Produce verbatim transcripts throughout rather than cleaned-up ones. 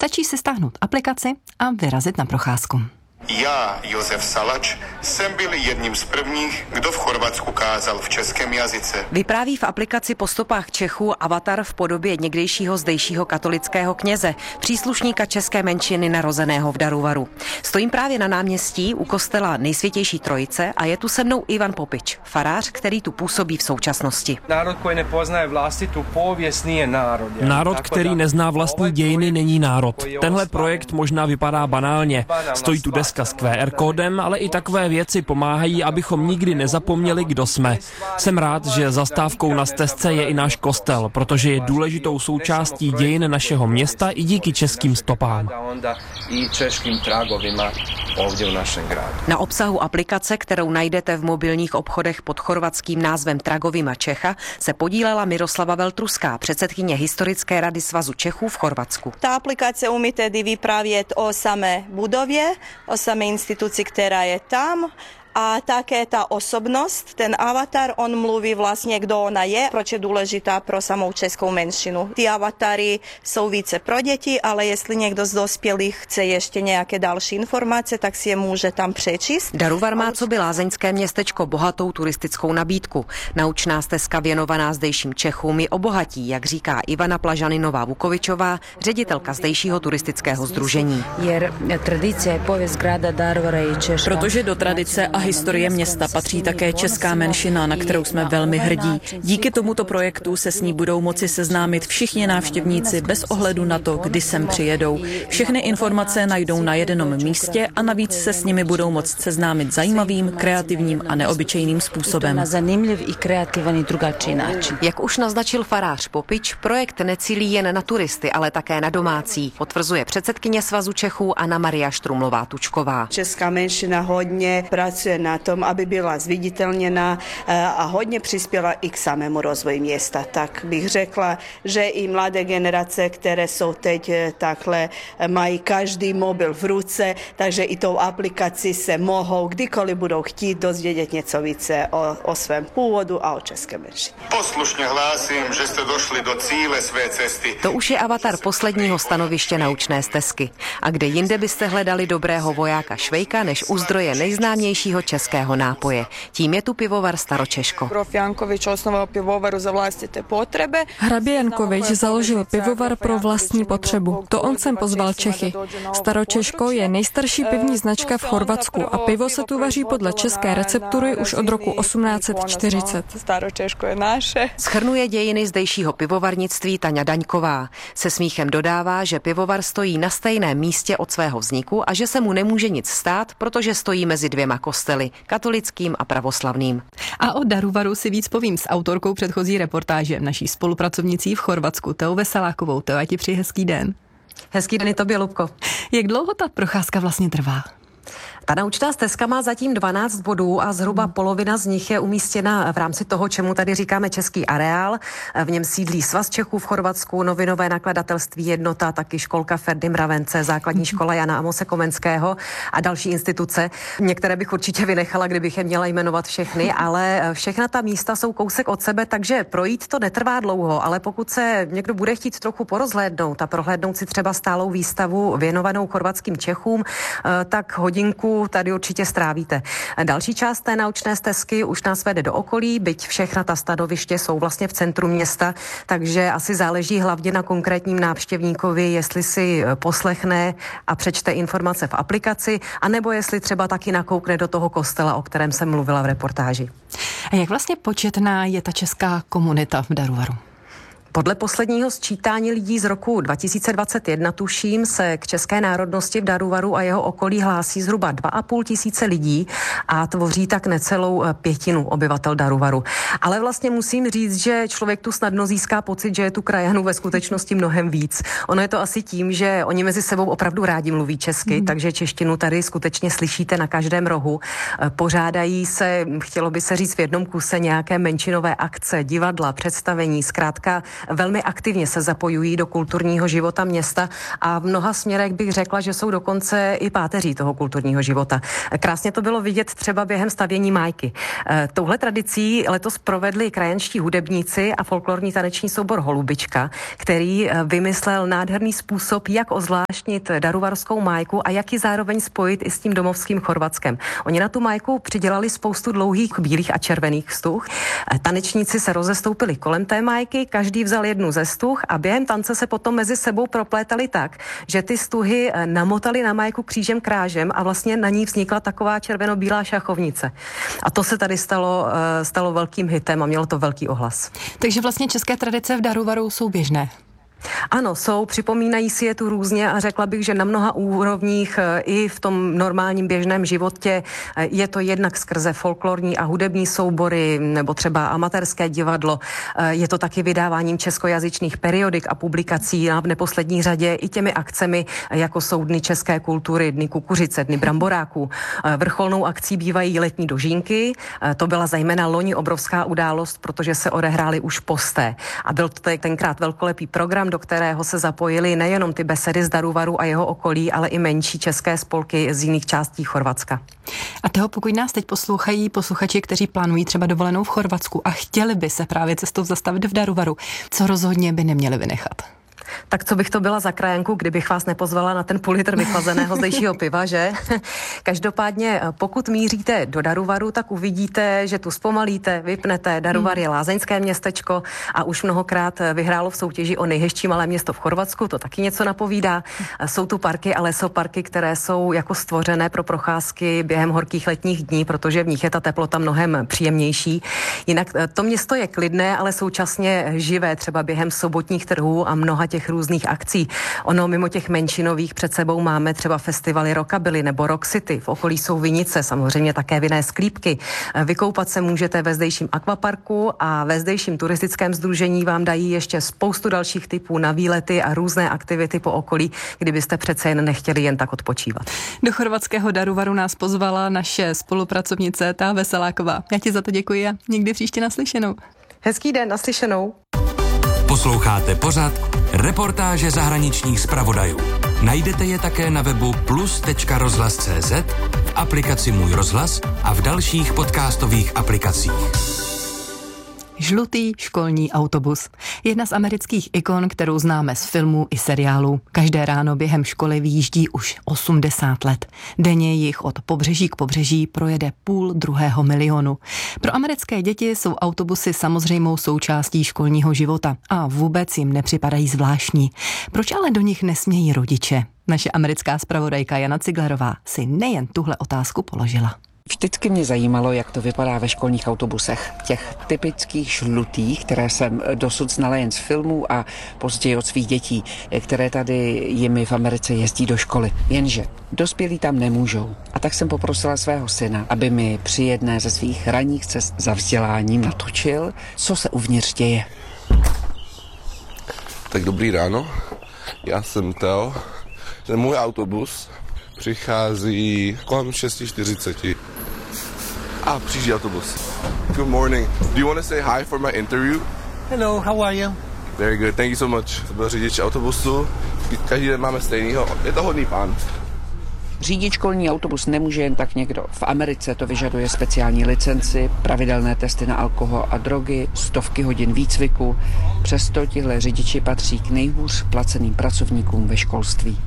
Stačí si stáhnout aplikaci a vyrazit na procházku. Já, Josef Salač, jsem byl jedním z prvních, kdo v Chorvatsku kázal v českém jazyce. Vypráví v aplikaci po stopách Čechů avatar v podobě někdejšího zdejšího katolického kněze, příslušníka české menšiny narozeného v Daruvaru. Stojím právě na náměstí u kostela Nejsvětější Trojice a je tu se mnou Ivan Popič, farář, který tu působí v současnosti. Národ, který nepoznaje vlastitu pověst, nije národ. Národ, který nezná vlastní dějiny, není národ. Tenhle projekt možná vypadá banálně. Stojí tu deska s Q R kódem, ale i takové věci pomáhají, abychom nikdy nezapomněli, kdo jsme. Jsem rád, že zastávkou na stezce je i náš kostel, protože je důležitou součástí dějin našeho města i díky českým stopám. Na obsahu aplikace, kterou najdete v mobilních obchodech pod chorvatským názvem Tragovima Čecha, se podílela Miroslava Veltruská, předsedkyně historické rady Svazu Čechů v Chorvatsku. Ta aplikace umí tedy vyprávět o samé budově, o samé instituci, která je tam. A také ta osobnost, ten avatar, on mluví vlastně, kdo ona je, proč je důležitá pro samou českou menšinu. Ty avatary jsou více pro děti, ale jestli někdo z dospělých chce ještě nějaké další informace, tak si je může tam přečíst. Daruvar má coby lázeňské městečko bohatou turistickou nabídku. Naučná stezka věnovaná zdejším Čechům ji obohatí, jak říká Ivana Plažaninová-Vukovičová, ředitelka zdejšího turistického sdružení. Protože do tradice a historie města patří také česká menšina, na kterou jsme velmi hrdí. Díky tomuto projektu se s ní budou moci seznámit všichni návštěvníci bez ohledu na to, kdy sem přijedou. Všechny informace najdou na jednom místě a navíc se s nimi budou moct seznámit zajímavým, kreativním a neobyčejným způsobem. Jak už naznačil farář Popič, projekt necílí jen na turisty, ale také na domácí, potvrzuje předsedkyně Svazu Čechů Anna Maria Štrumlová-Tučková. Česká menšina hodně pracuje na tom, aby byla zviditelněna a hodně přispěla i k samému rozvoji města. Tak bych řekla, že i mladé generace, které jsou teď takhle, mají každý mobil v ruce, takže i tou aplikací se mohou, kdykoliv budou chtít, dozvědět něco více o, o svém původu a o české menšině. Poslušně hlásím, že jste došli do cíle své cesty. To už je avatar posledního stanoviště naučné stezky. A kde jinde byste hledali dobrého vojáka Švejka, než u zdroje nejznámějšího českého nápoje. Tím je tu pivovar Staročeško. Grof Jankovič osnoval pivovaru za vlastité potřeby. Hrabě Jankovič založil pivovar pro vlastní potřebu. To on sem pozval Čechy. Staročeško je nejstarší pivní značka v Chorvatsku a pivo se tu vaří podle české receptury už od roku osmnáct set čtyřicet. Staročeško je naše. Shrnuje dějiny zdejšího pivovarnictví Taňa Daňková. Se smíchem dodává, že pivovar stojí na stejném místě od svého vzniku a že se mu nemůže nic stát, protože stojí mezi dvěma kostely, katolickým a pravoslavným. A o Daruvaru si víc povím s autorkou předchozí reportáže, naší spolupracovnicí v Chorvatsku, Teou Veselákovou. Teo, ať ti přeji hezký den. Hezký den i tobě, Lubko. Jak dlouho ta procházka vlastně trvá? Ta naučná stezka má zatím dvanáct bodů a zhruba polovina z nich je umístěna v rámci toho, čemu tady říkáme český areál. V něm sídlí Svaz Čechů v Chorvatsku, novinové nakladatelství Jednota, taky školka Ferdy Mravence, základní škola Jana Amose Komenského a další instituce. Některé bych určitě vynechala, kdybych je měla jmenovat všechny, ale všechna ta místa jsou kousek od sebe, takže projít to netrvá dlouho, ale pokud se někdo bude chtít trochu porozhlédnout a prohlédnout si třeba stálou výstavu věnovanou chorvatským Čechům, tak hodinku tady určitě strávíte. Další část té naučné stezky už nás vede do okolí, byť všechna ta stanoviště jsou vlastně v centru města, takže asi záleží hlavně na konkrétním návštěvníkovi, jestli si poslechne a přečte informace v aplikaci, anebo jestli třeba taky nakoukne do toho kostela, o kterém jsem mluvila v reportáži. A jak vlastně početná je ta česká komunita v Daruvaru? Podle posledního sčítání lidí z roku dva tisíce dvacet jedna, tuším, se k české národnosti v Daruvaru a jeho okolí hlásí zhruba dva a půl tisíce lidí a tvoří tak necelou pětinu obyvatel Daruvaru. Ale vlastně musím říct, že člověk tu snadno získá pocit, že je tu krajanů ve skutečnosti mnohem víc. Ono je to asi tím, že oni mezi sebou opravdu rádi mluví česky, mm. takže češtinu tady skutečně slyšíte na každém rohu. Pořádají se, chtělo by se říct v jednom kuse, nějaké menšinové akce, divadla, představení, zkrátka velmi aktivně se zapojují do kulturního života města a v mnoha směrech bych řekla, že jsou dokonce i páteří toho kulturního života. Krásně to bylo vidět třeba během stavění májky. Touhle tradicí letos provedli krajanští hudebníci a folklorní taneční soubor Holubička, který vymyslel nádherný způsob, jak ozvláštnit daruvarskou májku a jak ji zároveň spojit i s tím domovským Chorvatskem. Oni na tu májku přidělali spoustu dlouhých bílých a červených stuh. Tanečníci se rozestoupili kolem té májky, každý vzal jednu ze stuh a během tance se potom mezi sebou proplétali tak, že ty stuhy namotali na májku křížem krážem a vlastně na ní vznikla taková červeno-bílá šachovnice. A to se tady stalo, stalo velkým hitem a mělo to velký ohlas. Takže vlastně české tradice v Daruvaru jsou běžné. Ano, jsou, připomínají si je tu různě a řekla bych, že na mnoha úrovních i v tom normálním běžném životě je to jednak skrze folklorní a hudební soubory nebo třeba amatérské divadlo. Je to taky vydáváním českojazyčných periodik a publikací a v neposlední řadě i těmi akcemi, jako jsou Dny české kultury, Dny kukuřice, Dny bramboráků. Vrcholnou akcí bývají letní dožínky. To byla zejména loni obrovská událost, protože se odehrály už posté. A byl to tenkrát velkolepý program, do kterého se zapojili nejenom ty besedy z Daruvaru a jeho okolí, ale i menší české spolky z jiných částí Chorvatska. A toho, pokud nás teď poslouchají posluchači, kteří plánují třeba dovolenou v Chorvatsku a chtěli by se právě cestou zastavit v Daruvaru, co rozhodně by neměli vynechat? Tak co bych to byla za krajanku, kdybych vás nepozvala na ten půl litr vychlazeného zdejšího piva, že? Každopádně, pokud míříte do Daruvaru, tak uvidíte, že tu zpomalíte, vypnete. Daruvar je lázeňské městečko a už mnohokrát vyhrálo v soutěži o nejhezčí malé město v Chorvatsku, to taky něco napovídá. Jsou tu parky a lesoparky, které jsou jako stvořené pro procházky během horkých letních dní, protože v nich je ta teplota mnohem příjemnější. Jinak to město je klidné, ale současně živé, třeba během sobotních trhů a mnoha těch různých akcí. Ono mimo těch menšinových před sebou máme třeba festivaly Rockabilly nebo Rock City. V okolí jsou vinice, samozřejmě také vinné sklípky. Vykoupat se můžete ve zdejším akvaparku a ve zdejším turistickém sdružení vám dají ještě spoustu dalších typů na výlety a různé aktivity po okolí, kdybyste přece jen nechtěli jen tak odpočívat. Do chorvatského Daruvaru nás pozvala naše spolupracovnice Tea Veseláková. Já ti za to děkuji a někdy příště naslyšenou. Hezký den, naslyšenou. Posloucháte pořad Reportáže zahraničních zpravodajů. Najdete je také na webu plus tečka rozhlas tečka cé zet, v aplikaci Můj rozhlas a v dalších podcastových aplikacích. Žlutý školní autobus. Jedna z amerických ikon, kterou známe z filmů i seriálů. Každé ráno během školy vyjíždí už osmdesát let. Denně jich od pobřeží k pobřeží projede půl druhého milionu. Pro americké děti jsou autobusy samozřejmou součástí školního života a vůbec jim nepřipadají zvláštní. Proč ale do nich nesmějí rodiče? Naše americká zpravodajka Jana Ciglerová si nejen tuhle otázku položila. Vždycky mě zajímalo, jak to vypadá ve školních autobusech. Těch typických žlutých, které jsem dosud znala jen z filmů a později od svých dětí, které tady jimi v Americe jezdí do školy. Jenže dospělí tam nemůžou. A tak jsem poprosila svého syna, aby mi při jedné ze svých ranních cest za vzděláním natočil, co se uvnitř děje. Tak dobrý ráno, já jsem Teo. Ten můj autobus přichází kolem šest čtyřicet. Ah, přijíždí autobus. Good morning. Do you want to say hi for my interview? Hello, how are you? Very good, thank you so much. To byl řidič autobusu. Každý den máme stejnýho. Je to hodný pán. Řídit školní autobus nemůže jen tak někdo. V Americe to vyžaduje speciální licenci, pravidelné testy na alkohol a drogy, stovky hodin výcviku. Přesto tihle řidiči patří k nejhůř placeným pracovníkům ve školství.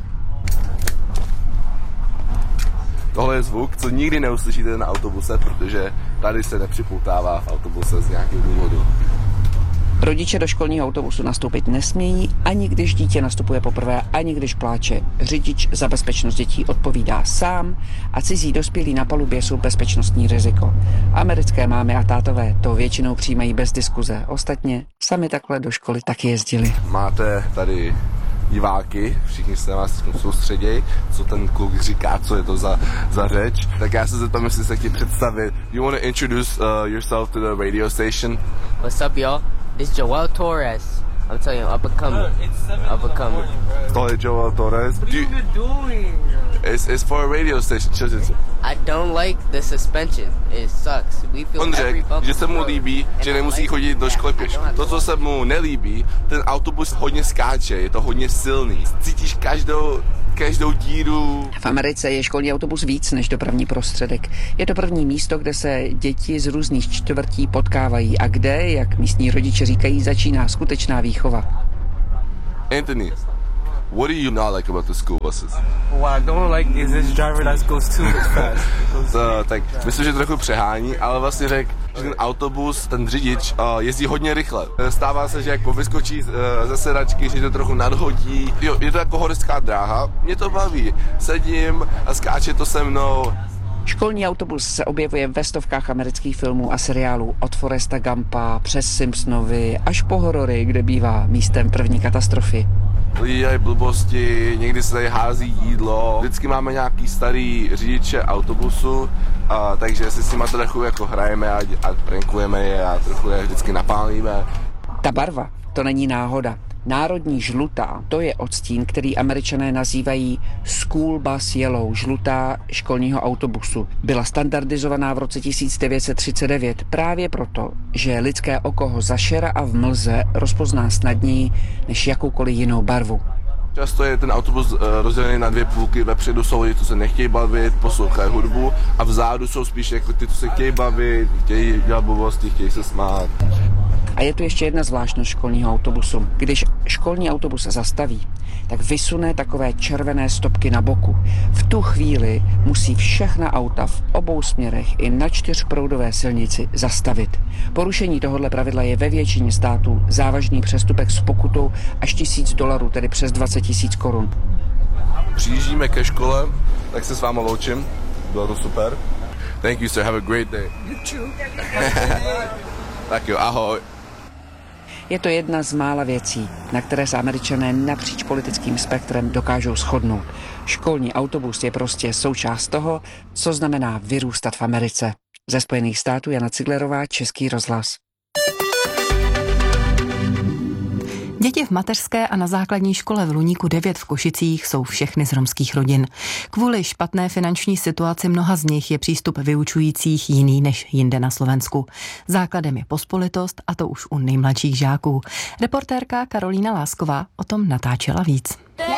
Tohle je zvuk, co nikdy neuslyšíte na autobuse, protože tady se nepřipoutává v autobuse z nějakého důvodu. Rodiče do školního autobusu nastoupit nesmějí, ani když dítě nastupuje poprvé, ani když pláče. Řidič za bezpečnost dětí odpovídá sám a cizí dospělí na palubě jsou bezpečnostní riziko. Americké mámy a tátové to většinou přijímají bez diskuze. Ostatně sami takhle do školy taky jezdili. Máte tady diváky, všichni se na vás soustředějí, co ten kluk říká, co je to za, za řeč. Tak já se zeptám, jestli se chtějí představit. You want to introduce uh, yourself to the radio station? What's up, y'all? This is Joel Torres. I'm telling you, up and coming. Up and coming. Tohle je Joel Torres. What are you doing? It's, it's for a radio station. I I don't like the suspension. It sucks. We feel On řekl, že se mu líbí, že nemusí chodit do školy pěšky. To, co se mu nelíbí, ten autobus hodně skáče, je to hodně silný. Cítíš každou, každou díru. V Americe je školní autobus víc než dopravní prostředek. Je to první místo, kde se děti z různých čtvrtí potkávají a kde, jak místní rodiče říkají, začíná skutečná výchova. Anthony, what do you not like about the school buses? What I don't like is this driver that goes too fast. To, tak myslím, že trochu přehání, ale vlastně řekl, že ten autobus, ten řidič uh, jezdí hodně rychle. Stává se, že jako vyskočí uh, ze sedačky, že to trochu nadhodí. Jo, je to jako horská dráha, mě to baví. Sedím a skáče to se mnou. Školní autobus se objevuje ve stovkách amerických filmů a seriálů od Foresta Gumpa přes Simpsonovi až po horory, kde bývá místem první katastrofy. Lidi dělají blbosti, někdy se tady hází jídlo. Vždycky máme nějaký starý řidiče autobusu, a, takže si s nima trochu jako hrajeme a, a prankujeme je a trochu je vždycky napálíme. Ta barva, to není náhoda. Národní žlutá, to je odstín, který Američané nazývají School Bus Yellow, žlutá školního autobusu. Byla standardizovaná v roce tisíc devět set třicet devět právě proto, že lidské oko ho za šera a v mlze rozpozná snadněji než jakoukoliv jinou barvu. Často je ten autobus uh, rozdělený na dvě půlky, vepředu jsou lidi, co se nechtějí bavit, poslouchají hudbu a vzadu jsou spíš jako ty, co se chtějí bavit, chtějí dělat blbosti, chtějí se smát. A je tu ještě jedna zvláštnost školního autobusu. Když školní autobus zastaví, tak vysune takové červené stopky na boku. V tu chvíli musí všechna auta v obou směrech i na čtyřproudové silnici zastavit. Porušení tohoto pravidla je ve většině států závažný přestupek s pokutou až tisíc dolarů, tedy přes dvacet tisíc korun. Přijíždíme ke škole, tak se s váma loučím. Bylo to super. Thank you, sir. Have a great day. You too. Tak jo, ahoj. Je to jedna z mála věcí, na které se Američané napříč politickým spektrem dokážou shodnout. Školní autobus je prostě součást toho, co znamená vyrůstat v Americe. Ze Spojených států Jana Ciglerová, Český rozhlas. Děti v mateřské a na základní škole v Luníku devět v Košicích jsou všechny z romských rodin. Kvůli špatné finanční situaci mnoha z nich je přístup vyučujících jiný než jinde na Slovensku. Základem je pospolitost a to už u nejmladších žáků. Reportérka Karolína Lásková o tom natáčela víc.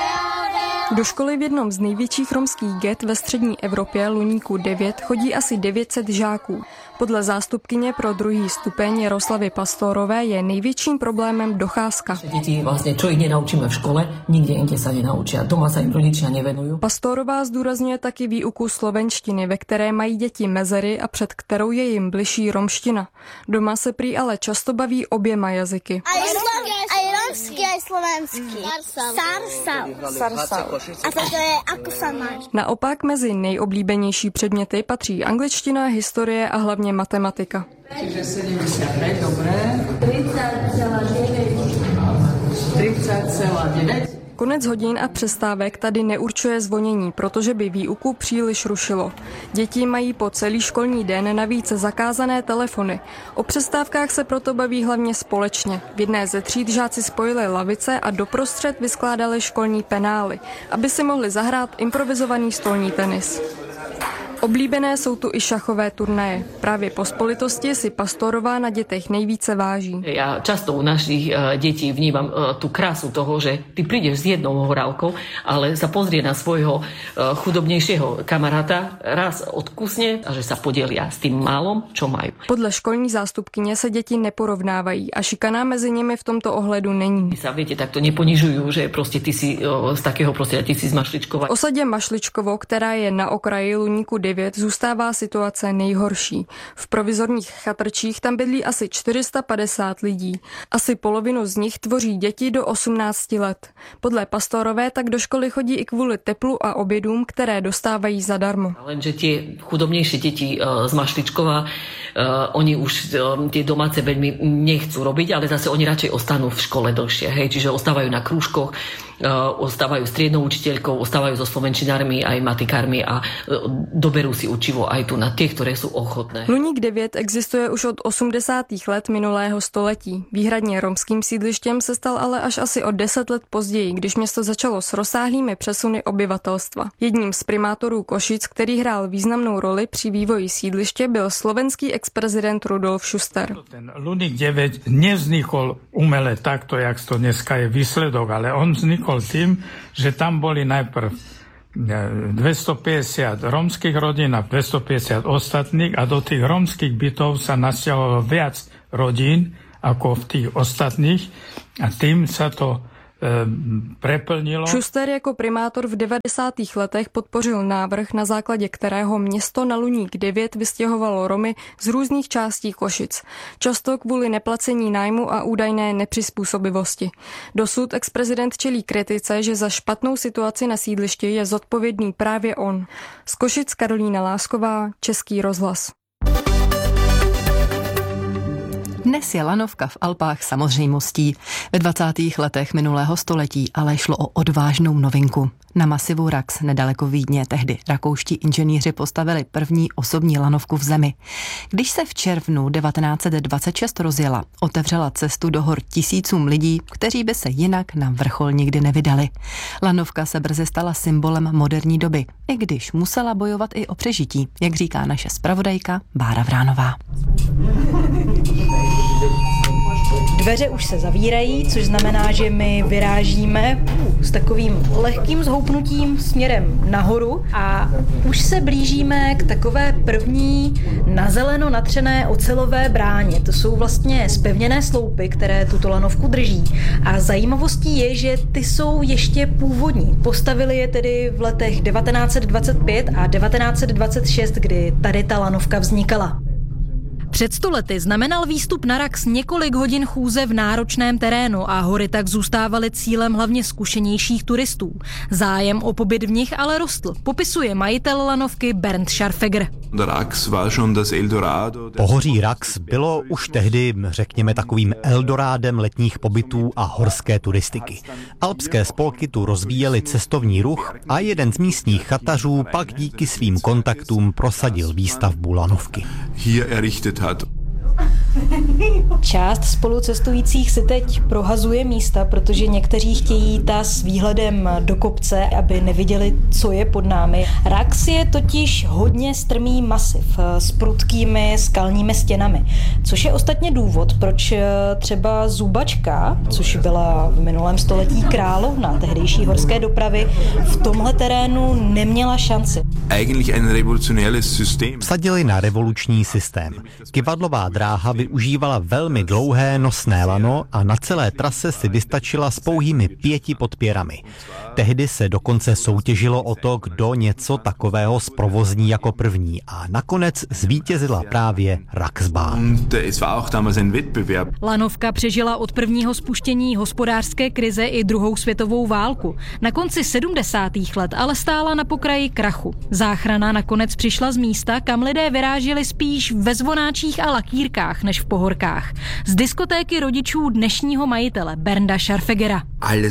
Do školy v jednom z největších romských get ve střední Evropě, Luníku devět, chodí asi devět set žáků. Podle zástupkyně pro druhý stupeň Jaroslavy Pastorové je největším problémem docházka. Děti vlastně, čo ich nenaučíme v škole, nikde jinde sa nenaučia. Doma sa im rodičia nevenujú. Pastorová zdůrazňuje taky výuku slovenštiny, ve které mají děti mezery a před kterou je jim bližší romština. Doma se prý ale často baví oběma jazyky. Aj romský, aj slovenský. Sarsal. Sarsal. A to je ako sa máš. Naopak mezi nejoblíbenější předměty patří angličtina, historie a hlavně matematika. Čiže sedemdesiat päť, dobré. tridsať celá deväť. tridsať celá deväť. Konec hodin a přestávek tady neurčuje zvonění, protože by výuku příliš rušilo. Děti mají po celý školní den navíc zakázané telefony. O přestávkách se proto baví hlavně společně. V jedné ze tříd žáci spojili lavice a doprostřed vyskládali školní penály, aby si mohli zahrát improvizovaný stolní tenis. Oblíbené jsou tu i šachové turnaje. Právě pospolitosti si Pastorová na dětech nejvíce váží. Ja často u našich uh, detí vnímam uh, tú krásu toho, že ty prídeš s jednou horálkou, ale sa pozrie na svojho uh, chudobnejšieho kamaráta, raz odkusne a že sa podelia s tým málom, čo majú. Podle školní zástupkyně se děti neporovnávají a šikana mezi nimi v tomto ohledu není. Sa viete, takto neponižujú, že proste ty si uh, z takého prostredia, ty si z Mašličkova. V osadě Mašličkovo, která je na okraji Luníku devět, zůstává situace nejhorší. V provizorních chatrčích tam bydlí asi čtyři sta padesát lidí. Asi polovinu z nich tvoří děti do osmnácti let. Podle Pastorové tak do školy chodí i kvůli teplu a obědům, které dostávají zadarmo. Lenže tie chudobnejšie deti uh, z Mašličkova, uh, oni už uh, tie domáce veľmi nechcú robiť, ale zase oni radšej ostanú v škole dlhšie. Hej? Čiže ostávajú na krúžkoch, ostávajú striednou učiteľkou, ostávajú so slovenčinármi aj matikármi a doberú si učivo aj tu na tie, ktoré sú ochotné. Luník devět existuje už od osmdesátých let minulého století. Výhradně romským sídlištěm se stal ale až asi o deset let později, když město začalo s rozsáhlými přesuny obyvatelstva. Jedním z primátorů Košic, který hrál významnou roli při vývoji sídliště, byl slovenský ex-prezident Rudolf Schuster. Ten Luník devět nevznikol umele takto, jak to dneska je výsledok, ale on vznikol tým, že tam boli najprv dvestopäťdesiat rómskych rodín a dvestopäťdesiat ostatných a do tých rómskych bytov sa nasťahovalo viac rodín ako v tých ostatných a tým sa to preplnilo. Schuster jako primátor v devadesátých letech podpořil návrh, na základě kterého město na Luník devět vystěhovalo Romy z různých částí Košic. Často kvůli neplacení nájmu a údajné nepřizpůsobivosti. Dosud ex-prezident čelí kritice, že za špatnou situaci na sídlišti je zodpovědný právě on. Z Košic Karolína Lásková, Český rozhlas. Dnes je lanovka v Alpách samozřejmostí. Ve dvacátých letech minulého století ale šlo o odvážnou novinku. Na masivu Rax nedaleko Vídně tehdy rakouští inženýři postavili první osobní lanovku v zemi. Když se v červnu devatenáct set dvacet šest rozjela, otevřela cestu do hor tisícům lidí, kteří by se jinak na vrchol nikdy nevydali. Lanovka se brzy stala symbolem moderní doby, i když musela bojovat i o přežití, jak říká naše zpravodajka Bára Vránová. Dveře už se zavírají, což znamená, že my vyrážíme s takovým lehkým zhoupnutím směrem nahoru a už se blížíme k takové první nazeleno natřené ocelové bráně. To jsou vlastně zpevněné sloupy, které tuto lanovku drží. A zajímavostí je, že ty jsou ještě původní. Postavili je tedy v letech devatenáct set dvacet pět a devatenáct set dvacet šest, kdy tady ta lanovka vznikala. Před sto lety znamenal výstup na Rax několik hodin chůze v náročném terénu a hory tak zůstávaly cílem hlavně zkušenějších turistů. Zájem o pobyt v nich ale rostl, popisuje majitel lanovky Bernd Scharfegger. Pohoří Rax bylo už tehdy, řekněme, takovým eldorádem letních pobytů a horské turistiky. Alpské spolky tu rozvíjely cestovní ruch a jeden z místních chatařů pak díky svým kontaktům prosadil výstavbu lanovky. Část spolucestujících si teď prohazuje místa, protože někteří chtějí jít s výhledem do kopce, aby neviděli, co je pod námi. Rax je totiž hodně strmý masiv s prudkými skalními stěnami, což je ostatně důvod, proč třeba Zubačka, což byla v minulém století královna tehdejší horské dopravy, v tomhle terénu neměla šanci. Vsadili na revoluční systém. Kyvadlová dráha využívala velmi dlouhé nosné lano a na celé trase si vystačila s pouhými pěti podpěrami. Tehdy se dokonce soutěžilo o to, kdo něco takového zprovozní jako první a nakonec zvítězila právě Raxbahn. Lanovka přežila od prvního spuštění hospodářské krize i druhou světovou válku. Na konci sedmdesátých let ale stála na pokraji krachu. Záchrana nakonec přišla z místa, kam lidé vyráželi spíš ve zvonáčích a lakírkách než v pohorkách. Z diskotéky rodičů dnešního majitele Bernda Scharfeggera.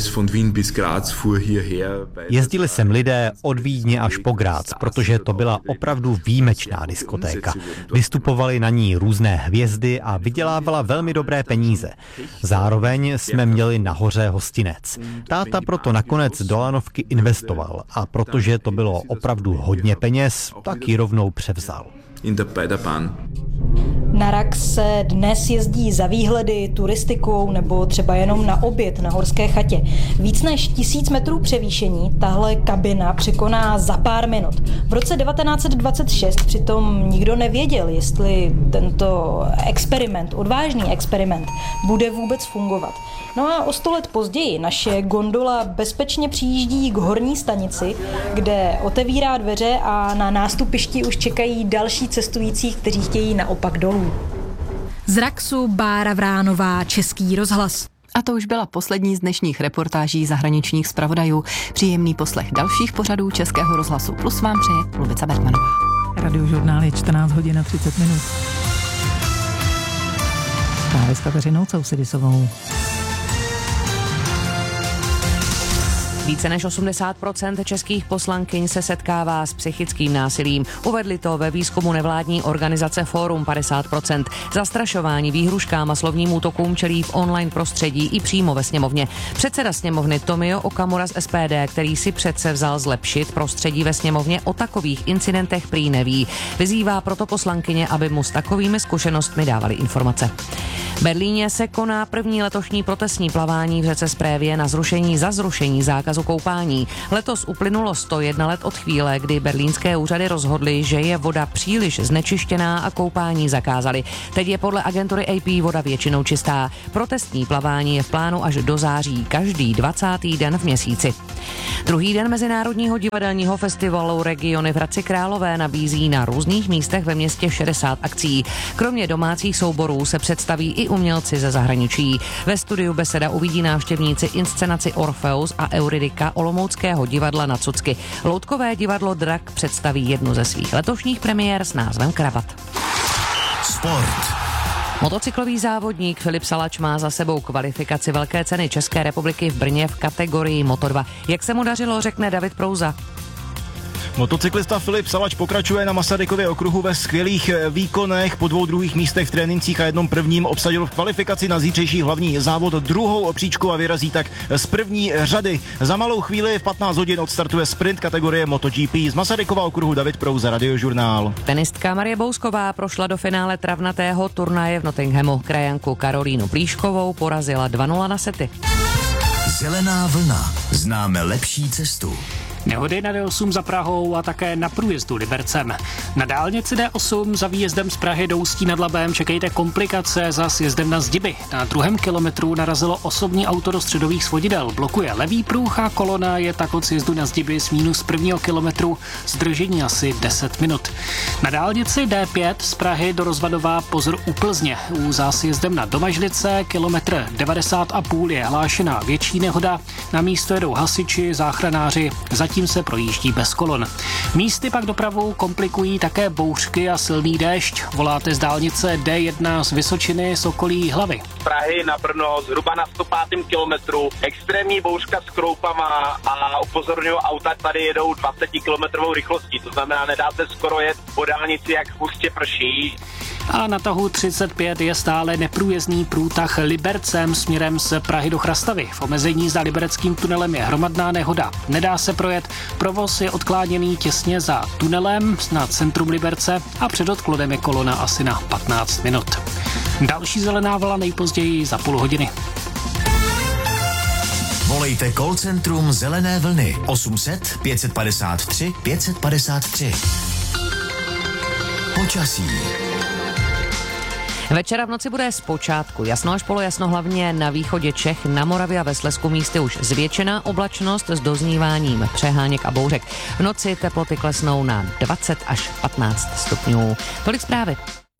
Jezdili sem lidé od Vídně až po Grác, protože to byla opravdu výjimečná diskotéka. Vystupovaly na ní různé hvězdy a vydělávala velmi dobré peníze. Zároveň jsme měli nahoře hostinec. Táta proto nakonec do lanovky investoval a protože to bylo opravdu hodně peněz, tak ji rovnou převzal. Na Rax se dnes jezdí za výhledy, turistikou nebo třeba jenom na oběd na horské chatě. Víc než tisíc metrů převýšení tahle kabina překoná za pár minut. V roce devatenáct set dvacet šest přitom nikdo nevěděl, jestli tento experiment, odvážný experiment, bude vůbec fungovat. No a o sto let později naše gondola bezpečně přijíždí k horní stanici, kde otevírá dveře a na nástupišti už čekají další cestující, kteří chtějí naopak dolů. Z Raxu Bára Vránová, Český rozhlas. A to už byla poslední z dnešních reportáží zahraničních zpravodajů. Příjemný poslech dalších pořadů Českého rozhlasu Plus vám přeje Lubica Bertmanová. Radiožurnál je čtrnáct hodin a třicet minut. Právě s Kateřinou Cousidisovou. Více než osmdesát procent českých poslankyň se setkává s psychickým násilím. Uvedli to ve výzkumu nevládní organizace Fórum padesát procent. Zastrašování, výhruškám a slovním útokům čelí v online prostředí i přímo ve sněmovně. Předseda sněmovny Tomio Okamura z S P D, který si přece vzal zlepšit prostředí ve sněmovně, o takových incidentech prý neví. Vyzývá proto poslankyně, aby mu s takovými zkušenostmi dávali informace. V Berlíně se koná první letošní protestní plavání v řece Správě na zrušení za zrušení zákazu koupání. Letos uplynulo sto jedna let od chvíle, kdy berlínské úřady rozhodly, že je voda příliš znečištěná a koupání zakázali. Teď je podle agentury A P voda většinou čistá. Protestní plavání je v plánu až do září, každý dvacátý den v měsíci. Druhý den Mezinárodního divadelního festivalu Regiony v Hradci Králové nabízí na různých místech ve městě šedesát akcí. Kromě domácích souborů se představí i umělci ze zahraničí. Ve studiu Beseda uvidí návštěvníci inscenaci Orfeus a Euridika olomouckého divadla na Cucky. Loutkové divadlo Drak představí jednu ze svých letošních premiér s názvem Kravat. Sport. Motocyklový závodník Filip Salač má za sebou kvalifikaci Velké ceny České republiky v Brně v kategorii Moto dva. Jak se mu dařilo, řekne David Prouza. Motocyklista Filip Salač pokračuje na Masarykově okruhu ve skvělých výkonech. Po dvou druhých místech v trénincích a jednom prvním obsadil v kvalifikaci na zítřejší hlavní závod druhou opříčku a vyrazí tak z první řady. Za malou chvíli v patnáct hodin odstartuje sprint kategorie MotoGP. Z Masarykova okruhu David Prouza, Radiožurnál. Tenistka Marie Bousková prošla do finále travnatého turnaje v Nottinghamu. Krajanku Karolínu Plíškovou porazila dva nula na sety. Zelená vlna. Známe lepší cestu. Nehody na D osm za Prahou a také na průjezdu Libercem. Na dálnici D osm za výjezdem z Prahy do Ústí nad Labem čekejte komplikace za sjezdem na Zdiby. Na druhém kilometru narazilo osobní auto do středových svodidel. Blokuje levý pruh a kolona je tak od sjezdu na Zdiby z mínus prvního kilometru zdržení asi deset minut. Na dálnici D pět z Prahy do Rozvadová pozor u Plzně. U zásjezdem na Domažlice kilometr devadesát a půl je hlášená větší nehoda. Na místo jedou hasiči, záchranáři, zatím se projíždí bez kolon. Místy pak dopravu komplikují také bouřky a silný déšť. Voláte z dálnice D jedna z Vysočiny, Sokolí, Hlavy. Prahy na Brno zhruba na sto pátém kilometru. Extrémní bouřka s kroupama a upozorňují, auta tady jedou dvacetikilometrovou rychlostí. To znamená, nedáte skoro jet po dálnici, jak hustě prší. A na tahu třicet pět je stále neprůjezdný průtah Libercem směrem z Prahy do Chrastavy. V omezení za libereckým tunelem je hromadná nehoda. Nedá se projet, provoz je odkláněný těsně za tunelem na centrum Liberce a před odklodem je kolona asi na patnáct minut. Další zelená vlna nejpozději za půl hodiny. Volejte call centrum Zelené vlny osm set pět padesát tři pět padesát tři. Počasí. Večera v noci bude zpočátku jasno až polojasno, hlavně na východě Čech, na Moravě a ve Slezsku místy už zvětšená oblačnost s dozníváním přeháněk a bouřek. V noci teploty klesnou na dvacet až patnáct stupňů. Tolik zprávy.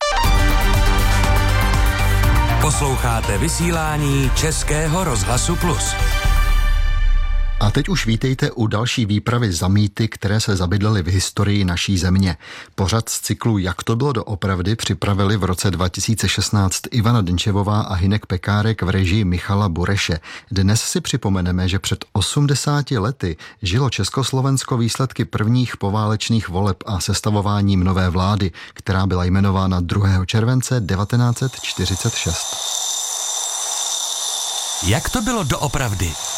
Posloucháte vysílání Českého rozhlasu Plus. A teď už vítejte u další výpravy za mýty, které se zabydlely v historii naší země. Pořad z cyklu Jak to bylo doopravdy připravili v roce dva tisíce šestnáct Ivana Denčevová a Hynek Pekárek v režii Michala Bureše. Dnes si připomeneme, že před osmdesáti lety žilo Československo výsledky prvních poválečných voleb a sestavováním nové vlády, která byla jmenována druhého července devatenáct set čtyřicet šest. Jak to bylo doopravdy?